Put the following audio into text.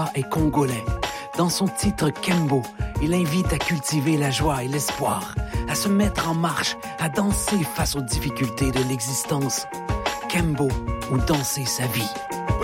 Bemba est congolais. Dans son titre Kembo, il invite à cultiver la joie et l'espoir, à se mettre en marche, à danser face aux difficultés de l'existence. Kembo ou danser sa vie.